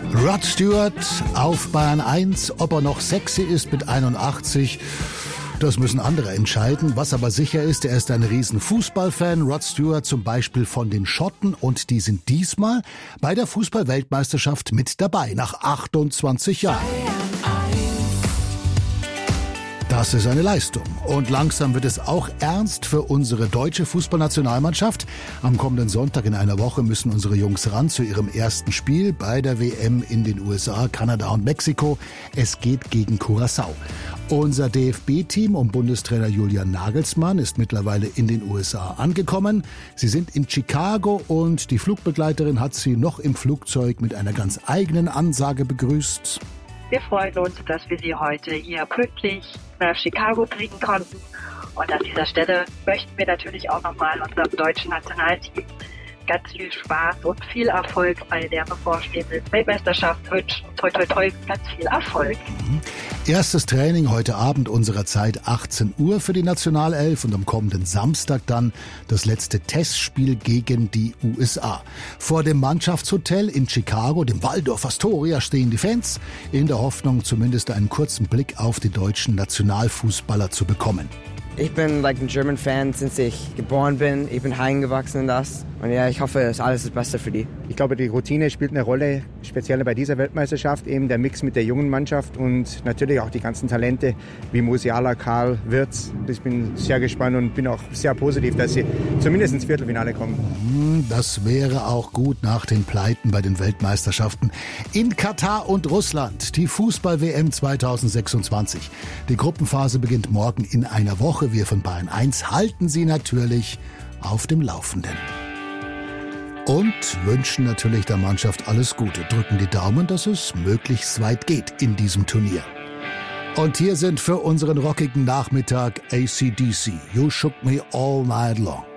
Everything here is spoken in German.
Rod Stewart auf Bayern 1, ob er noch sexy ist mit 81, das müssen andere entscheiden. Was aber sicher ist, er ist ein riesen Fußballfan. Rod Stewart zum Beispiel von den Schotten, und die sind diesmal bei der Fußball-Weltmeisterschaft mit dabei, nach 28 Jahren. Das ist eine Leistung. Und langsam wird es auch ernst für unsere deutsche Fußballnationalmannschaft. Am kommenden Sonntag in einer Woche müssen unsere Jungs ran zu ihrem ersten Spiel bei der WM in den USA, Kanada und Mexiko. Es geht gegen Curaçao. Unser DFB-Team um Bundestrainer Julian Nagelsmann ist mittlerweile in den USA angekommen. Sie sind in Chicago und die Flugbegleiterin hat sie noch im Flugzeug mit einer ganz eigenen Ansage begrüßt. Wir freuen uns, dass wir Sie heute hier pünktlich nach Chicago kriegen konnten. Und an dieser Stelle möchten wir natürlich auch nochmal unserem deutschen Nationalteam ganz viel Spaß und viel Erfolg bei der bevorstehenden Weltmeisterschaft wünschen. Toi, toi, toi, ganz viel Erfolg. Erstes Training heute Abend unserer Zeit 18 Uhr für die Nationalelf und am kommenden Samstag dann das letzte Testspiel gegen die USA. Vor dem Mannschaftshotel in Chicago, dem Waldorf Astoria, stehen die Fans in der Hoffnung, zumindest einen kurzen Blick auf die deutschen Nationalfußballer zu bekommen. Ich bin ein German Fan, seit ich geboren bin. Ich bin heimgewachsen in das. Und ja, ich hoffe, es ist alles das Beste für die. Ich glaube, die Routine spielt eine Rolle, speziell bei dieser Weltmeisterschaft. Eben der Mix mit der jungen Mannschaft und natürlich auch die ganzen Talente wie Musiala, Karl, Wirtz. Ich bin sehr gespannt und bin auch sehr positiv, dass sie zumindest ins Viertelfinale kommen. Das wäre auch gut nach den Pleiten bei den Weltmeisterschaften in Katar und Russland. Die Fußball-WM 2026. Die Gruppenphase beginnt morgen in einer Woche. Wir von Bayern 1 halten Sie natürlich auf dem Laufenden. Und wünschen natürlich der Mannschaft alles Gute. Drücken die Daumen, dass es möglichst weit geht in diesem Turnier. Und hier sind für unseren rockigen Nachmittag AC/DC. You Shook Me All Night Long.